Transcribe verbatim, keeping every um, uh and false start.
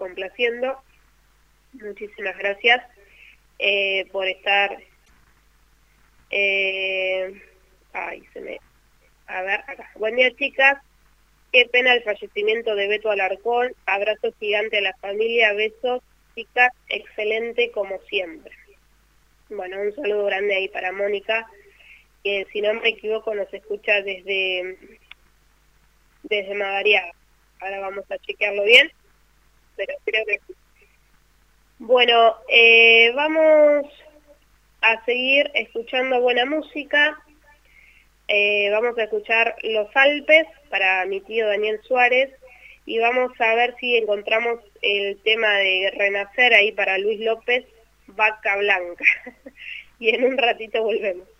complaciendo. Muchísimas gracias eh, por estar... Eh, ay, se me... A ver, acá. Buen día, chicas. Qué pena el fallecimiento de Beto Alarcón. Abrazo gigante a la familia. Besos, chicas. Excelente como siempre. Bueno, un saludo grande ahí para Mónica, que si no me equivoco nos escucha desde, desde Madariaga. Ahora vamos a chequearlo bien, pero creo que sí. Bueno, eh, vamos a seguir escuchando buena música. Eh, vamos a escuchar Los Alpes para mi tío Daniel Suárez y vamos a ver si encontramos el tema de Renacer ahí para Luis López, Vaca Blanca. Y en un ratito volvemos.